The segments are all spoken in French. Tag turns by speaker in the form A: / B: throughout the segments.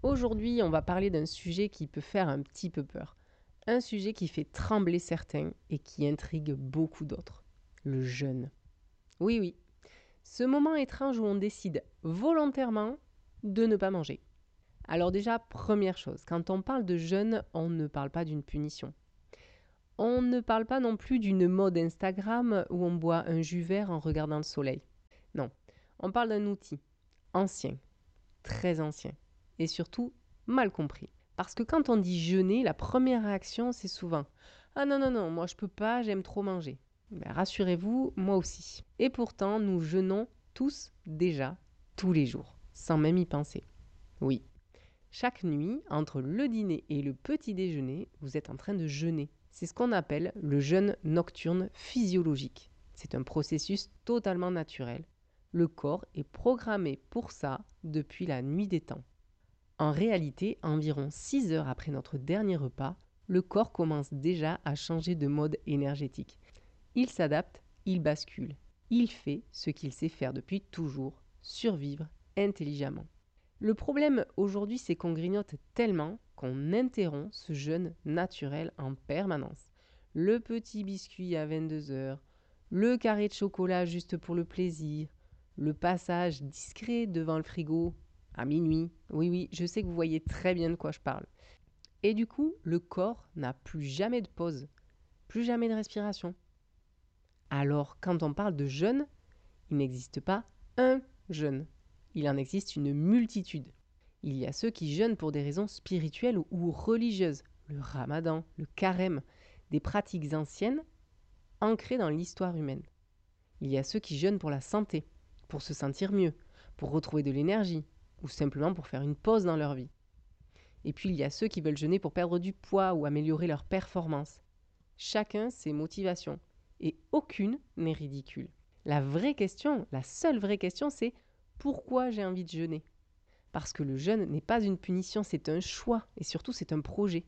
A: Aujourd'hui, on va parler d'un sujet qui peut faire un petit peu peur. Un sujet qui fait trembler certains et qui intrigue beaucoup d'autres. Le jeûne. Oui, oui. Ce moment étrange où on décide volontairement de ne pas manger. Alors déjà, première chose, quand on parle de jeûne, on ne parle pas d'une punition. On ne parle pas non plus d'une mode Instagram où on boit un jus vert en regardant le soleil. Non, on parle d'un outil ancien, très ancien, et surtout mal compris. Parce que quand on dit jeûner, la première réaction c'est souvent ah non, non, non, moi je peux pas, j'aime trop manger. Ben, rassurez-vous, moi aussi. Et pourtant, nous jeûnons tous déjà, tous les jours, sans même y penser. Oui, chaque nuit, entre le dîner et le petit déjeuner, vous êtes en train de jeûner. C'est ce qu'on appelle le jeûne nocturne physiologique. C'est un processus totalement naturel. Le corps est programmé pour ça depuis la nuit des temps. En réalité, environ 6 heures après notre dernier repas, le corps commence déjà à changer de mode énergétique. Il s'adapte, il bascule. Il fait ce qu'il sait faire depuis toujours, survivre intelligemment. Le problème aujourd'hui, c'est qu'on grignote tellement qu'on interrompt ce jeûne naturel en permanence. Le petit biscuit à 22 heures, le carré de chocolat juste pour le plaisir, le passage discret devant le frigo à minuit. Oui, oui, je sais que vous voyez très bien de quoi je parle. Et du coup, le corps n'a plus jamais de pause, plus jamais de respiration. Alors, quand on parle de jeûne, il n'existe pas un jeûne. Il en existe une multitude. Il y a ceux qui jeûnent pour des raisons spirituelles ou religieuses, le ramadan, le carême, des pratiques anciennes ancrées dans l'histoire humaine. Il y a ceux qui jeûnent pour la santé, pour se sentir mieux, pour retrouver de l'énergie, ou simplement pour faire une pause dans leur vie. Et puis il y a ceux qui veulent jeûner pour perdre du poids ou améliorer leur performance. Chacun ses motivations, et aucune n'est ridicule. La vraie question, la seule vraie question, c'est pourquoi j'ai envie de jeûner ? Parce que le jeûne n'est pas une punition, c'est un choix, et surtout c'est un projet.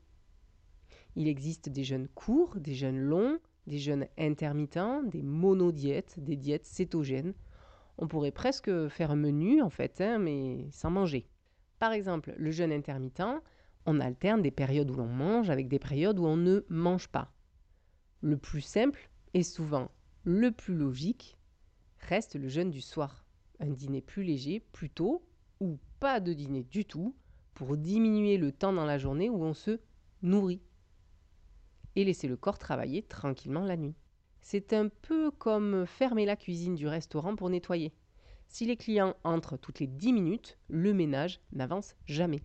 A: Il existe des jeûnes courts, des jeûnes longs, des jeûnes intermittents, des monodiètes, des diètes cétogènes. On pourrait presque faire un menu en fait, mais sans manger. Par exemple, le jeûne intermittent, on alterne des périodes où l'on mange avec des périodes où on ne mange pas. Le plus simple, et souvent le plus logique, reste le jeûne du soir. Un dîner plus léger, plus tôt, ou pas de dîner du tout, pour diminuer le temps dans la journée où on se nourrit. Et laisser le corps travailler tranquillement la nuit. C'est un peu comme fermer la cuisine du restaurant pour nettoyer. Si les clients entrent toutes les 10 minutes, le ménage n'avance jamais.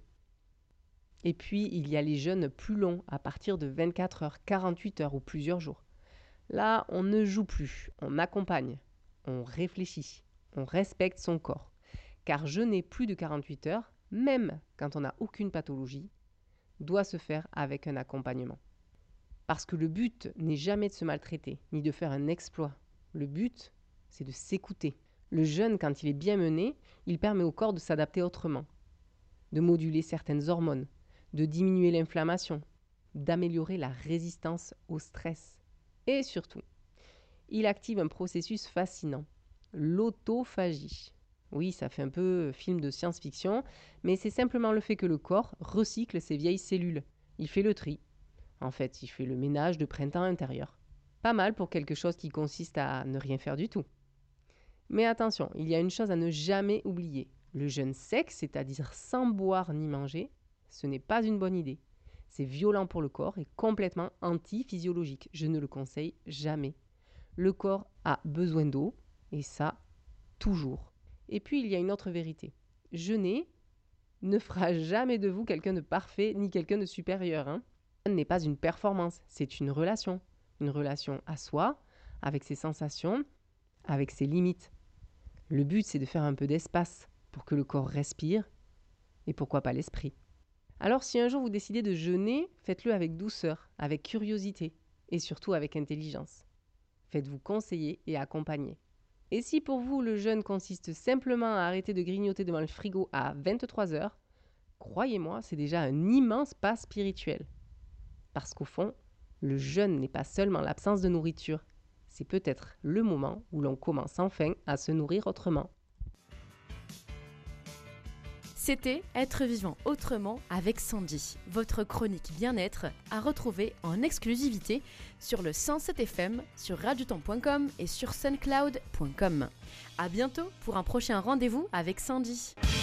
A: Et puis, il y a les jeûnes plus longs, à partir de 24 heures, 48 heures ou plusieurs jours. Là, on ne joue plus, on accompagne, on réfléchit, on respecte son corps. Car jeûner plus de 48 heures, même quand on n'a aucune pathologie, doit se faire avec un accompagnement. Parce que le but n'est jamais de se maltraiter, ni de faire un exploit. Le but, c'est de s'écouter. Le jeûne, quand il est bien mené, il permet au corps de s'adapter autrement, de moduler certaines hormones, de diminuer l'inflammation, d'améliorer la résistance au stress. Et surtout, il active un processus fascinant, l'autophagie. Oui, ça fait un peu film de science-fiction, mais c'est simplement le fait que le corps recycle ses vieilles cellules. Il fait le tri. En fait, il fait le ménage de printemps intérieur. Pas mal pour quelque chose qui consiste à ne rien faire du tout. Mais attention, il y a une chose à ne jamais oublier. Le jeûne sec, c'est-à-dire sans boire ni manger, ce n'est pas une bonne idée. C'est violent pour le corps et complètement anti-physiologique. Je ne le conseille jamais. Le corps a besoin d'eau, et ça, toujours. Et puis, il y a une autre vérité. Jeûner ne fera jamais de vous quelqu'un de parfait ni quelqu'un de supérieur. Ce n'est pas une performance, c'est une relation. Une relation à soi, avec ses sensations, avec ses limites. Le but, c'est de faire un peu d'espace pour que le corps respire et pourquoi pas l'esprit. Alors si un jour vous décidez de jeûner, faites-le avec douceur, avec curiosité et surtout avec intelligence. Faites-vous conseiller et accompagner. Et si pour vous le jeûne consiste simplement à arrêter de grignoter devant le frigo à 23 heures, croyez-moi, c'est déjà un immense pas spirituel. Parce qu'au fond, le jeûne n'est pas seulement l'absence de nourriture, c'est peut-être le moment où l'on commence enfin à se nourrir autrement.
B: C'était Être vivant autrement avec Sandy, votre chronique bien-être à retrouver en exclusivité sur le 107 FM, sur radiotemps.com et sur suncloud.com. À bientôt pour un prochain rendez-vous avec Sandy.